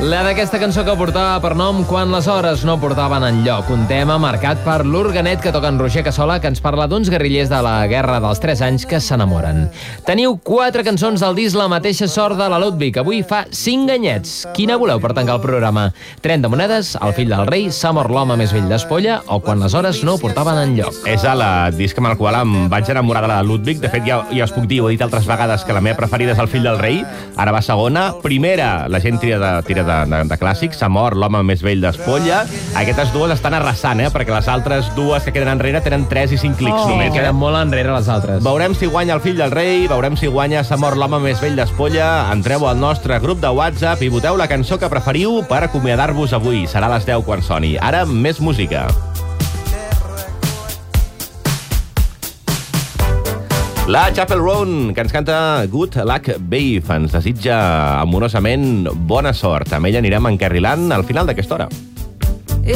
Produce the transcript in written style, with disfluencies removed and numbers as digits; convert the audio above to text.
La d'aquesta cançó que portava per nom Quan les hores no portaven enlloc, un tema marcat per l'organet que toca en Roger Cassola, que ens parla d'uns guerrillers de la Guerra dels 3 anys que s'enamoren. Teniu 4 cançons del disc La mateixa sort de la Ludwig. Avui fa 5 anyets. Quina voleu per tancar el programa? 30 monedes, El fill del rei, S'ha mort l'home més vell d'Espolla o Quan les hores no portaven enlloc? És el disc amb el qual em vaig enamorar de la Ludwig. De fet, ja us puc dir, ho he dit altres vegades, que la meva preferida és El fill del rei. Ara va segona. Primera, la gent tira de clàssics, S'ha mort l'home més vell d'Espolla. Aquestes dues estan arrasant, perquè les altres dues que queden enrere tenen 3 i 5 clics només. Queden molt enrere les altres. Veurem si guanya El fill del rei, veurem si guanya S'ha mort l'home més vell d'Espolla. Entreu al nostre grup de WhatsApp i voteu la cançó que preferiu per acomiadar-vos avui. Serà a les 10 quan soni. Ara, més música. La Chapel Roan, que ens canta Good Luck Babe, ens desitja amorosament bona sort. Amb ella anirem encarrilant al final d'aquesta hora.